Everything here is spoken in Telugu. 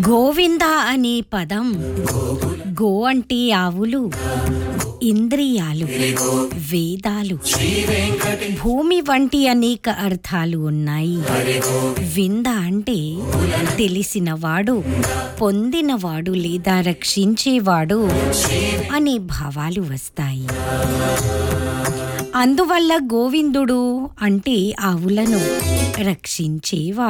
గోవింద అనే పదం గో అంటే ఆవులు, ఇంద్రియాలు, వేదాలు, భూమి వంటి అనేక అర్థాలు ఉన్నాయి. వింద అంటే తెలిసినవాడు, పొందినవాడు లేదా రక్షించేవాడు అనే భావాలు వస్తాయి. అందువల్ల గోవిందుడు అంటే ఆవులను రక్షించేవాడు.